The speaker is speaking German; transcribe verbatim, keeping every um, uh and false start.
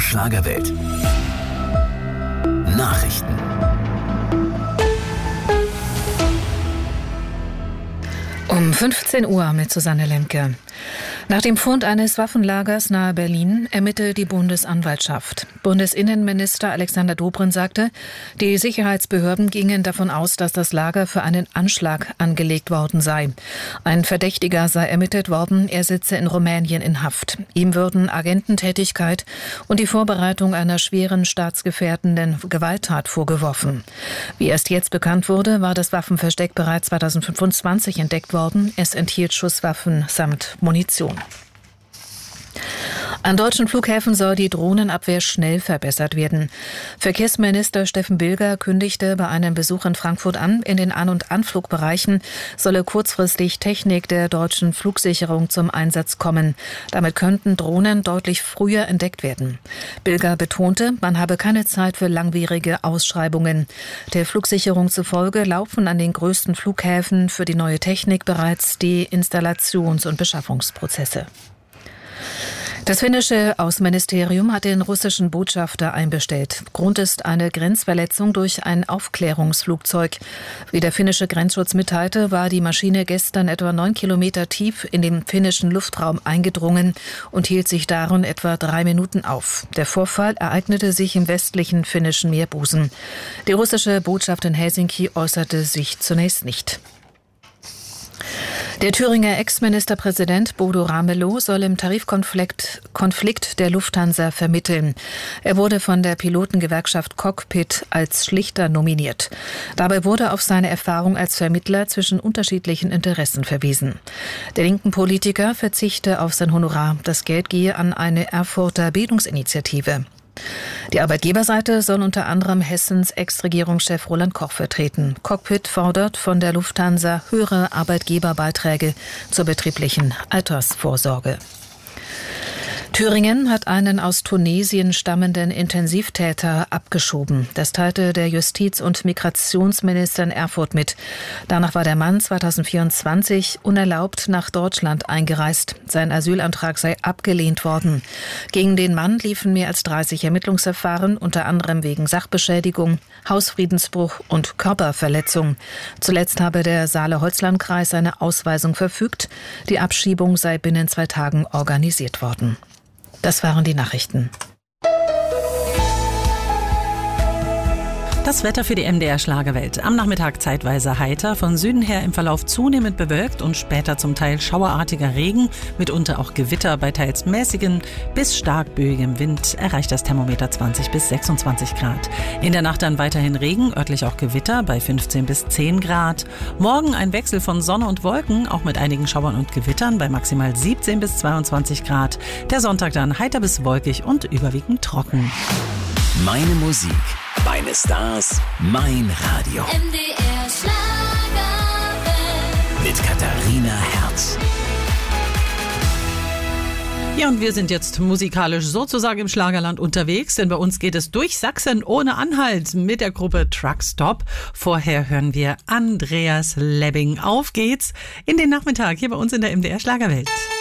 Schlagerwelt. Nachrichten. Um fünfzehn Uhr mit Susanne Lemke. Nach dem Fund eines Waffenlagers nahe Berlin ermittelt die Bundesanwaltschaft. Bundesinnenminister Alexander Dobrindt sagte, die Sicherheitsbehörden gingen davon aus, dass das Lager für einen Anschlag angelegt worden sei. Ein Verdächtiger sei ermittelt worden, er sitze in Rumänien in Haft. Ihm würden Agententätigkeit und die Vorbereitung einer schweren staatsgefährdenden Gewalttat vorgeworfen. Wie erst jetzt bekannt wurde, war das Waffenversteck bereits zweitausendfünfundzwanzig entdeckt worden. Es enthielt Schusswaffen samt Munition. An deutschen Flughäfen soll die Drohnenabwehr schnell verbessert werden. Verkehrsminister Steffen Bilger kündigte bei einem Besuch in Frankfurt an, in den An- und Anflugbereichen solle kurzfristig Technik der deutschen Flugsicherung zum Einsatz kommen. Damit könnten Drohnen deutlich früher entdeckt werden. Bilger betonte, man habe keine Zeit für langwierige Ausschreibungen. Der Flugsicherung zufolge laufen an den größten Flughäfen für die neue Technik bereits die Installations- und Beschaffungsprozesse. Das finnische Außenministerium hat den russischen Botschafter einbestellt. Grund ist eine Grenzverletzung durch ein Aufklärungsflugzeug. Wie der finnische Grenzschutz mitteilte, war die Maschine gestern etwa neun Kilometer tief in den finnischen Luftraum eingedrungen und hielt sich darin etwa drei Minuten auf. Der Vorfall ereignete sich im westlichen finnischen Meerbusen. Die russische Botschaft in Helsinki äußerte sich zunächst nicht. Der Thüringer Ex-Ministerpräsident Bodo Ramelow soll im Tarifkonflikt Konflikt der Lufthansa vermitteln. Er wurde von der Pilotengewerkschaft Cockpit als Schlichter nominiert. Dabei wurde auf seine Erfahrung als Vermittler zwischen unterschiedlichen Interessen verwiesen. Der linken Politiker verzichte auf sein Honorar. Das Geld gehe an eine Erfurter Bildungsinitiative. Die Arbeitgeberseite soll unter anderem Hessens Ex-Regierungschef Roland Koch vertreten. Cockpit fordert von der Lufthansa höhere Arbeitgeberbeiträge zur betrieblichen Altersvorsorge. Thüringen hat einen aus Tunesien stammenden Intensivtäter abgeschoben. Das teilte der Justiz- und Migrationsminister in Erfurt mit. Danach war der Mann zweitausendvierundzwanzig unerlaubt nach Deutschland eingereist. Sein Asylantrag sei abgelehnt worden. Gegen den Mann liefen mehr als dreißig Ermittlungsverfahren, unter anderem wegen Sachbeschädigung, Hausfriedensbruch und Körperverletzung. Zuletzt habe der Saale-Holzland-Kreis eine Ausweisung verfügt. Die Abschiebung sei binnen zwei Tagen organisiert worden. Das waren die Nachrichten. Das Wetter für die M D R Schlagerwelt. Am Nachmittag zeitweise heiter, von Süden her im Verlauf zunehmend bewölkt und später zum Teil schauerartiger Regen, mitunter auch Gewitter bei teils mäßigen bis stark böigem Wind, erreicht das Thermometer zwanzig bis sechsundzwanzig Grad. In der Nacht dann weiterhin Regen, örtlich auch Gewitter bei fünfzehn bis zehn Grad. Morgen ein Wechsel von Sonne und Wolken, auch mit einigen Schauern und Gewittern bei maximal siebzehn bis zweiundzwanzig Grad. Der Sonntag dann heiter bis wolkig und überwiegend trocken. Meine Musik, meine Stars, mein Radio. M D R Schlagerwelt. Mit Katharina Herz. Ja, und wir sind jetzt musikalisch sozusagen im Schlagerland unterwegs, denn bei uns geht es durch Sachsen ohne Anhalt mit der Gruppe Truckstop. Vorher hören wir Andreas Lebbing. Auf geht's in den Nachmittag hier bei uns in der M D R Schlagerwelt.